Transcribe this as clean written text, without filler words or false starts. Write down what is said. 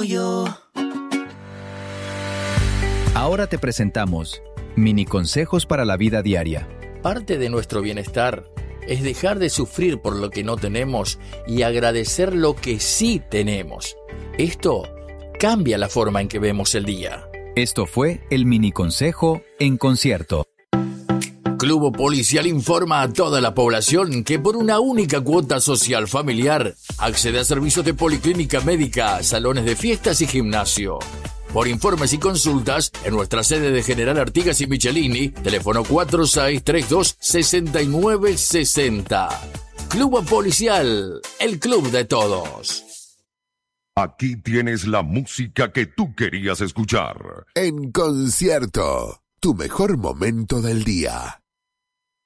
yo. Ahora te presentamos mini consejos para la vida diaria. Parte de nuestro bienestar es dejar de sufrir por lo que no tenemos y agradecer lo que sí tenemos. Esto cambia la forma en que vemos el día. Esto fue el mini consejo en concierto. Club Policial informa a toda la población que por una única cuota social familiar accede a servicios de policlínica médica, salones de fiestas y gimnasio. Por informes y consultas, en nuestra sede de General Artigas y Michelini, teléfono 4632-6960. Club Policial, el club de todos. Aquí tienes la música que tú querías escuchar. En concierto, tu mejor momento del día.